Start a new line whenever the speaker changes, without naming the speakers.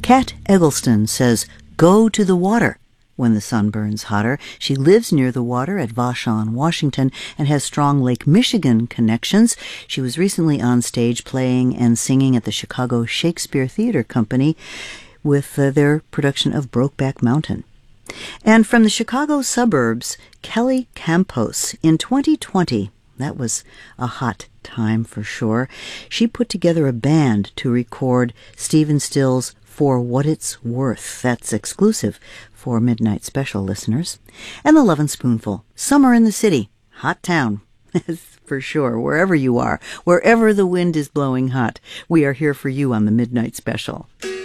Kat Eggleston says, "Go to the water." When the sun burns hotter. She lives near the water at Vashon, Washington, and has strong Lake Michigan connections. She was recently on stage playing and singing at the Chicago Shakespeare Theater Company with their production of Brokeback Mountain. And from the Chicago suburbs, Kelly Campos. In 2020, that was a hot time for sure, she put together a band to record Stephen Stills' For What It's Worth. That's exclusive for Midnight Special listeners. And the Lovin' Spoonful, Summer in the City, hot town. For sure, wherever you are, wherever the wind is blowing hot, we are here for you on the Midnight Special.